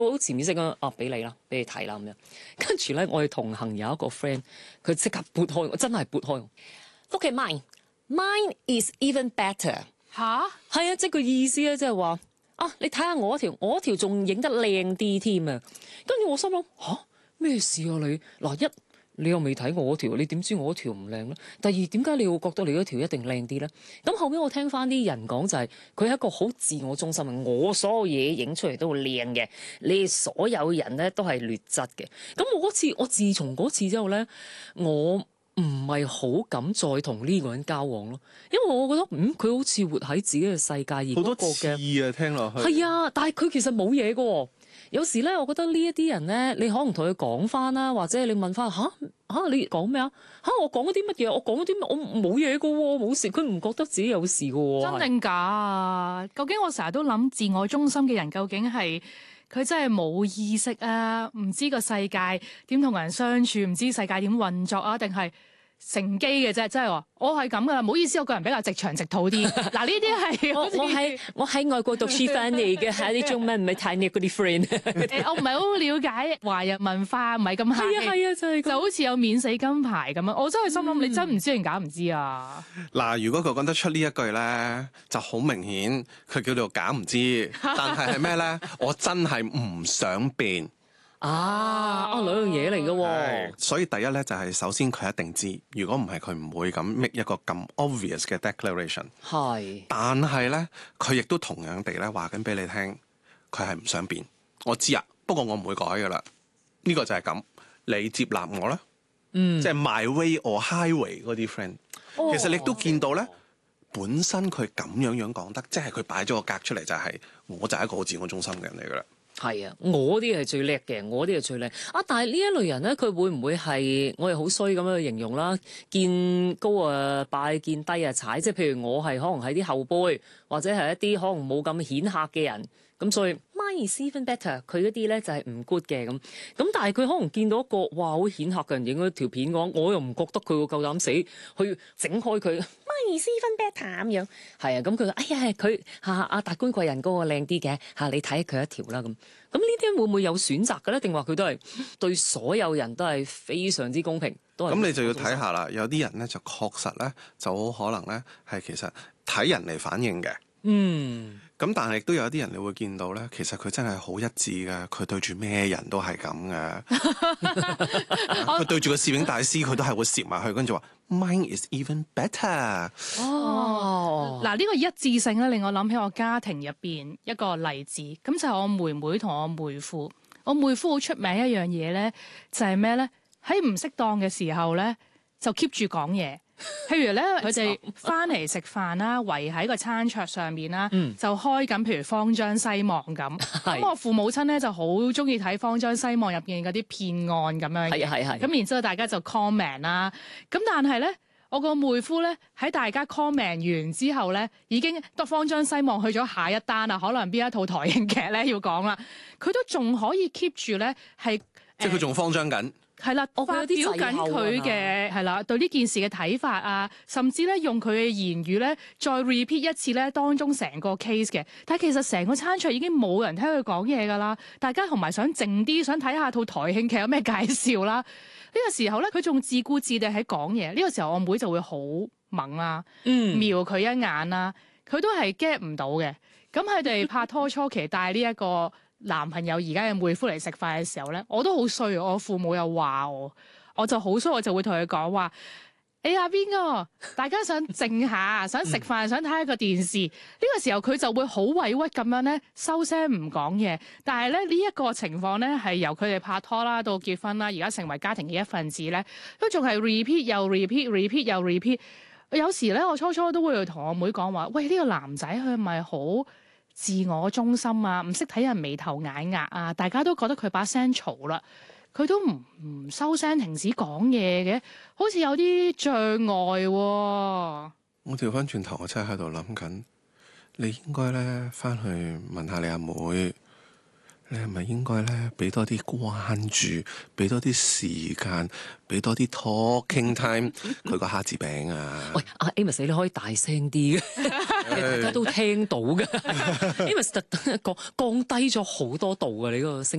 我好潛意識咁俾你啦，俾你睇啦咁樣。跟住咧，我哋同行有一個 friend，佢即刻撥開我，真係撥開我。Look at mine is even better。 吓？ 係啊，即係個意思咧，即係話你睇下我條仲影得靚啲添啊。跟住我心諗咩事啊你？嗱你又未睇我嗰條，你點知我嗰條唔靚咧？第二，點解你會覺得你嗰條一定靚啲咧？咁後尾我聽翻啲人講就係佢係一個好自我中心嘅，我所有嘢影出嚟都會靚嘅，你所有人咧都係劣質嘅。咁我自從嗰次之後咧，我唔係好敢再同呢個人交往咯，因為我覺得佢好似活喺自己嘅世界而好多刺啊，聽落去係啊，但係佢其實冇嘢嘅喎。有時咧，我覺得呢一啲人咧，你可能同佢講翻啦，或者你問翻你講咩啊？我講咗啲乜嘢？我講咗啲乜？我冇嘢嘅喎，冇事。佢唔覺得自己有事嘅喎。 真定假啊？究竟我成日都諗自我中心嘅人，究竟係佢真係冇意識啊？唔知個世界點同人相處，唔知世界點運作啊？定係乘機嘅啫？即係話我係咁噶啦，唔好意思，我個人比較直腸直肚啲。嗱，呢啲係我喺外國讀書翻嚟嘅，係啲中文唔係太叻嗰啲 friend。 我唔係好了解華人文化，唔係咁客氣。 係啊，真係就好似有免死金牌咁樣。我真係心諗，你真唔知定假唔知啊？ 嗱，如果佢講得出呢一句咧，就好明顯佢叫做假唔知。但係咩咧？我真係唔想變。 兩樣嘢嚟嘅喎。 所以第一咧就係首先佢一定知，如果唔係佢唔會咁 make 一個咁 obvious 嘅 declaration。 係。 但係咧，佢亦都同樣地咧話緊俾你聽，佢係唔想變。我知啊，不過我唔會改噶啦。呢個就係咁，你接納我啦。即係 my way or highway 嗰啲 friend。其實你都見到咧，本身佢咁樣講得，即係佢擺咗個格出嚟，就係我就係一個好自我中心嘅人嚟噶啦。 係啊，我啲係最叻嘅，我啲係最叻但係呢一類人咧，佢會唔會係我哋好衰咁樣去形容啦？見高啊拜，見低啊踩，即係譬如我係可能係啲後輩，或者係一啲可能冇咁顯赫嘅人，咁所以 mine is even better， 佢嗰啲咧就係唔 good 嘅咁。但係佢可能見到一個哇好顯赫嘅人影咗條片嘅話，我又唔覺得佢會夠膽死去整開佢 mine is even better 咁樣。係啊，咁佢話哎呀佢阿達官貴人嗰個靚啲嘅你睇佢一條啦咁。咁呢啲會唔會有選擇嘅咧？定話佢都係對所有人都係非常之公平？ 咁你就要睇下啦。有啲人咧就確實咧就好可能咧係其實睇人嚟反應嘅。咁但係亦都有啲人你會見到咧，其實佢真係好一致嘅，佢對住咩人都係咁嘅。佢對住個攝影大師，佢都係會攝埋去，跟住話 Mine is even better。 嗱，呢個一致性咧，令我諗起我家庭入邊一個例子。咁就係我妹妹同我妹夫。我妹夫好出名一樣嘢咧，就係咩咧？喺唔適當嘅時候咧，就 keep 住講嘢。譬如咧，佢哋翻嚟食飯啦，圍喺個餐桌上面啦，就開緊譬如慌張西望咁。咁我父母親咧就好中意睇慌張西望入邊嗰啲騙案咁樣嘅。係。咁然之後大家就 comment 啦。咁但係咧，我個妹夫咧喺大家 comment 完之後咧，已經都慌張西望去咗下一單啦。可能邊一套台慶劇咧要講啦，佢都仲可以 keep 住咧係， 即係佢仲慌張緊。 係啦，發表緊佢嘅係啦，對呢件事嘅睇法啊，甚至咧用佢嘅言語咧再 repeat 一次咧當中成個 case 嘅。但係其實成個餐桌已經冇人聽佢講嘢㗎啦，大家同埋想靜啲，想睇下套台慶劇有咩介紹啦。呢個時候咧，佢仲自顧自地喺講嘢。呢個時候我妹就會好猛啦，瞄佢一眼啦，佢都係 get 唔到嘅。咁佢哋拍拖初期帶呢一個男朋友而家嘅妹夫嚟食飯嘅時候咧，我都好衰，我父母又話我就好衰，我就會同佢講話：哎呀邊個？大家想靜下，想食飯，想睇下個電視。呢個時候佢就會好委屈咁樣咧，收聲唔講嘢。但係咧呢一個情況咧，係由佢哋拍拖啦到結婚啦，而家成為家庭嘅一份子咧，都仲係 repeat 又 repeat，repeat 又 repeat。有時咧，我初初都會同我妹講話：喂，呢個男仔佢係咪好自我中心啊，唔識睇人眉頭眼額啊，大家都覺得佢把聲嘈啦，佢都唔收聲停止講嘢嘅，好似有啲障礙喎。 我調翻轉頭，我真係喺度諗緊，你應該咧翻去問下你阿妹， 你係咪應該咧俾多啲關注，俾多啲時間，俾多啲 talking time 佢個蝦子餅啊？ 喂，阿 Amos 你可以大聲啲嘅，大家都聽到嘅。Amos 特登降低咗好多度嘅你嗰個聲。